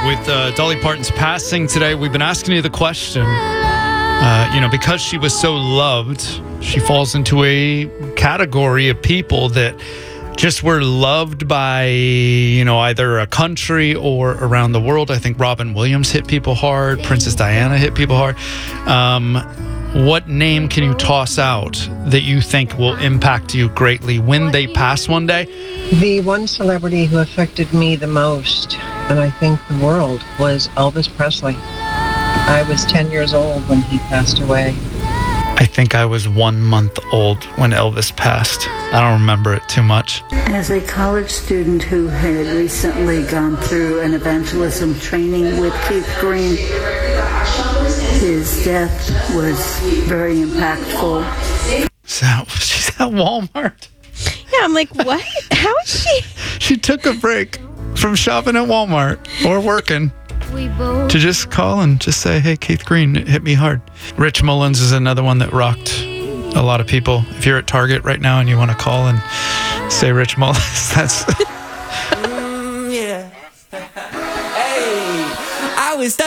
with Dolly Parton's passing today, we've been asking you the question, because she was so loved, she falls into a category of people that just were loved by, either a country or around the world. I think Robin Williams hit people hard. Princess Diana hit people hard. What name can you toss out that you think will impact you greatly when they pass one day? The one celebrity who affected me the most, and I think the world, was Elvis Presley. I was 10 years old when he passed away. I think I was 1 month old when Elvis passed. I don't remember it too much. As a college student who had recently gone through an evangelism training with Keith Green, his death was very impactful. So she's at Walmart. Yeah, I'm like, what? How is she? She took a break from shopping at Walmart or working to just call and just say, hey, Keith Green, it hit me hard. Rich Mullins is another one that rocked a lot of people. If you're at Target right now and you want to call and say Rich Mullins, that's... Yeah. Hey, I was